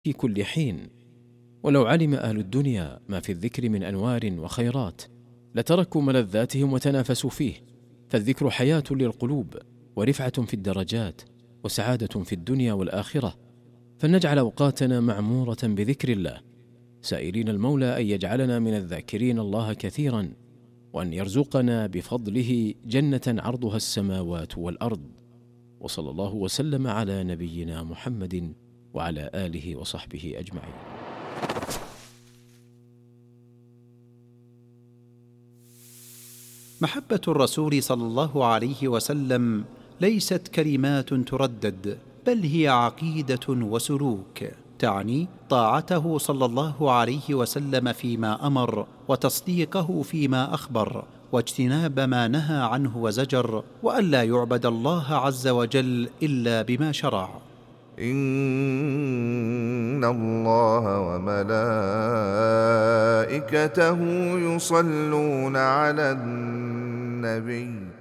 في كل حين. ولو علم أهل الدنيا ما في الذكر من أنوار وخيرات لتركوا ملذاتهم وتنافسوا فيه، فالذكر حياة للقلوب ورفعة في الدرجات وسعادة في الدنيا والآخرة. فلنجعل أوقاتنا معمورة بذكر الله، سائلين المولى أن يجعلنا من الذاكرين الله كثيرا، وأن يرزقنا بفضله جنة عرضها السماوات والأرض. وصلى الله وسلم على نبينا محمد وعلى آله وصحبه أجمعين. محبة الرسول صلى الله عليه وسلم ليست كلمات تردد، بل هي عقيدة وسلوك، تعني طاعته صلى الله عليه وسلم فيما أمر، وتصديقه فيما أخبر، واجتناب ما نهى عنه وزجر، وألا يعبد الله عز وجل إلا بما شرع. إن الله وملائكته يصلون على النبي